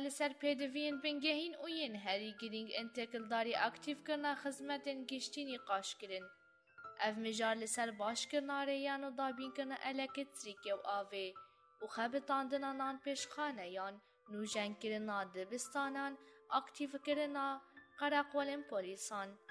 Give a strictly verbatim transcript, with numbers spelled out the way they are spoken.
لسر پیدوین بنگهین و ین هری گرینگ انتقلداری اکتیف کرنا خدمتین گشتینی قاش کرن. اف مجار لسر باش کرنا ریان و دابین کرنا الکتریکی و آوه و خبتاندنا نان پیشخانه یان نوجن کرنا دبستانان اکتیف کرنا قراقولن پولیسان.